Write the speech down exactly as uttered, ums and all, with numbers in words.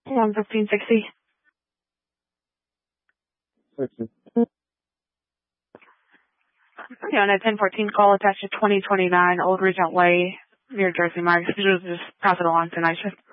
one fifteen sixty. sixty. Yeah, on a ten fourteen call attached to twenty twenty-nine Old Regent Way, New Jersey. Mark, just pass it along to night shift.